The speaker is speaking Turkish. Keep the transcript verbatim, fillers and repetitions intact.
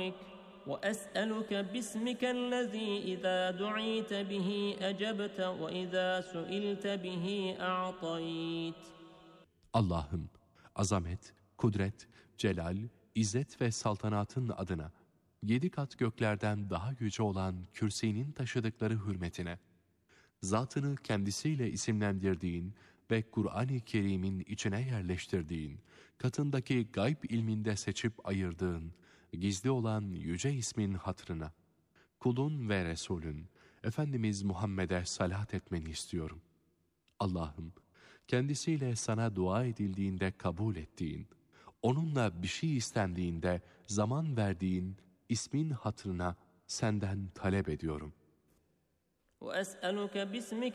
وأسألك باسمك الذي إذا دعيت به أجبت وإذا سئلت به أعطيت. Allah'ım, azamet, kudret, celal, izzet ve saltanatın adına, yedi kat göklerden daha yüce olan kürsinin taşıdıkları hürmetine, zatını kendisiyle isimlendirdiğin ve Kur'an-ı Kerim'in içine yerleştirdiğin, katındaki gayb ilminde seçip ayırdığın, gizli olan yüce ismin hatırına, kulun ve Resulün, Efendimiz Muhammed'e salat etmeni istiyorum. Allah'ım, kendisiyle sana dua edildiğinde kabul ettiğin, onunla bir şey istendiğinde zaman verdiğin ismin hatırına senden talep ediyorum. وأسألك باسمك